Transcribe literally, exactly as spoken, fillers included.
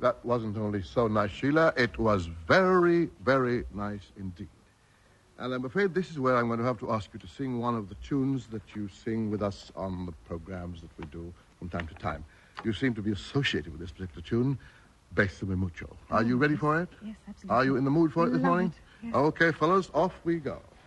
That wasn't only so nice, Sheila. It was very, very nice indeed. And I'm afraid this is where I'm going to have to ask you to sing one of the tunes that you sing with us on the programs that we do from time to time. You seem to be associated with this particular tune, Bésame Mucho. Are you ready for it? Yes, absolutely. Are you in the mood for it this Love morning? It, yes. Okay, fellas, off we go.